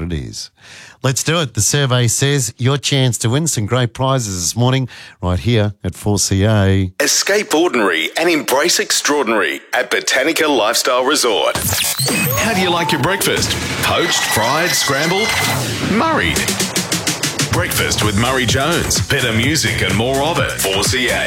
it is. Let's do it. The survey says your chance to win some great prizes this morning right here at 4CA. Escape ordinary and embrace extraordinary at Botanica Lifestyle Resort. How do you like your breakfast? Poached, fried, scrambled? Murrayed. Breakfast with Murray Jones. Better music and more of it. 4CA.